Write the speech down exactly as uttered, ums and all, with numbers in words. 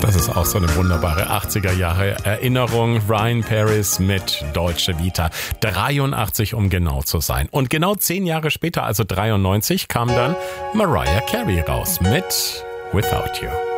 Das ist auch so eine wunderbare achtziger Jahre Erinnerung. Ryan Paris mit Deutsche Vita. dreiundachtzig, um genau zu sein. Und genau zehn Jahre später, also dreiundneunzig, kam dann Mariah Carey raus mit Without You.